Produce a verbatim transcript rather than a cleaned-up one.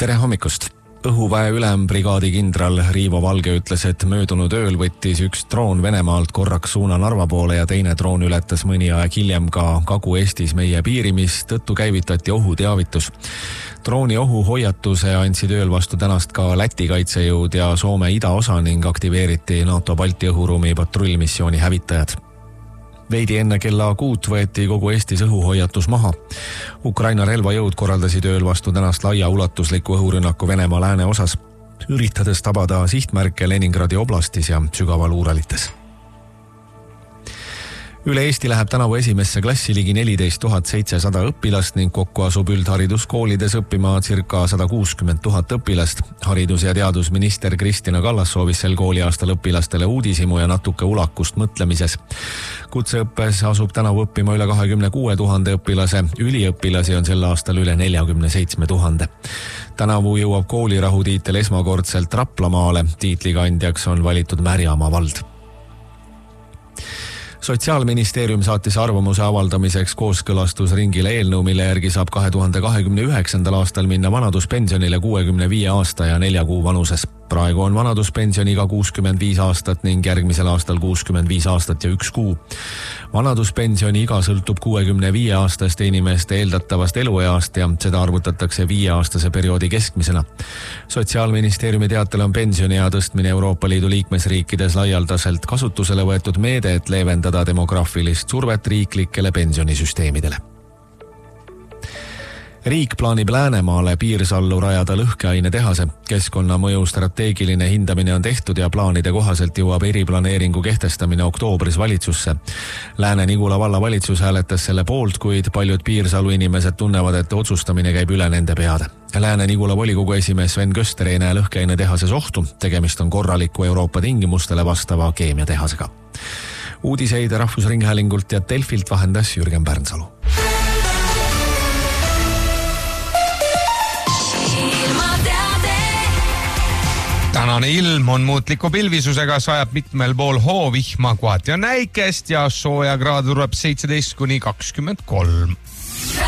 Tere hommikust! Õhuväe ülembrigaadi kindral Riivo Valge ütles, et möödunud ööl võttis üks droon Venemaalt korraks suuna Narva poole ja teine droon ületas mõni aeg hiljem ka Kagu-Eestis meie piiri, mis tõttu käivitati ohuteavitus. Drooni ohuhoiatuse andsid ööl vastu tänast ka Läti kaitsejõud ja Soome idaosa ning aktiveeriti NATO Balti õhuruumi patrullmissiooni hävitajad. Veidi enne kella kuut võeti kogu Eestis õhuhoiatus maha. Ukraina relvajõud korraldasid ööl vastu tänast laia ulatusliku õhurünnaku Venemaa lääne osas, üritades tabada sihtmärke Leningradi oblastis ja sügaval Uuralites. Üle Eesti läheb tänavu esimesse klassi ligi neliteist tuhat seitsesada õpilast ning kokku asub üldhariduskoolides õppima circa sada kuuskümmend tuhat õpilast. Haridus- ja teadusminister Kristina Kallas soovis sel kooliaastal õpilastele uudishimu ja natuke ulakust mõtlemises. Kutseõppes asub tänavu õppima üle kahekümne kuue tuhande õpilase, üliõpilasi on sel aastal üle neljakümne seitsme tuhande. Tänavu jõuab koolirahu tiitel esmakordselt Raplamaale, tiitlikandjaks on valitud Märjamaa vald. Sotsiaalministeerium saatis arvamuse avaldamiseks kooskõlastusringile eelnõu, mille järgi saab kahe tuhande kahekümne üheksandal aastal minna vanaduspensionile kuuekümne viie aasta ja nelja kuu vanuses. Praegu on vanaduspensioniga kuuskümmend viis aastat ning järgmisel aastal kuuskümmend viis aastat ja üks kuu. Vanaduspensioni iga sõltub kuuekümne viie aastaste inimeste eeldatavast elueast ja seda arvutatakse viieaastase perioodi keskmisena. Sotsiaalministeeriumi teatel on pensioniea tõstmine Euroopa Liidu liikmesriikides laialdaselt kasutusele võetud meede, et leevendada demograafilist survet riiklikele pensionisüsteemidele. Riik plaanib Läänemaale Piirsallu rajada lõhkeainetehase. Keskkonnamõju strateegiline hindamine on tehtud ja plaanide kohaselt jõuab eriplaneeringu kehtestamine oktoobris valitsusse. Lääne-Nigula valla valitsus hääletas selle poolt, kuid paljud Piirsalu inimesed tunnevad, et otsustamine käib üle nende peade. Lääne-Nigula volikogu esimees Sven Köster ei näe lõhkeainetehases ohtu. Tegemist on korraliku Euroopa tingimustele vastava keemiatehasega. Uudiseid Rahvusringhäälingult ja Delfilt vahendas Jürgen Pärnsalu. Tänane ilm on muutliku pilvisusega, sajab mitmel pool hoovihma, kohati on näikest ja sooja kraad tuleb seitseteist kuni kakskümmend kolm.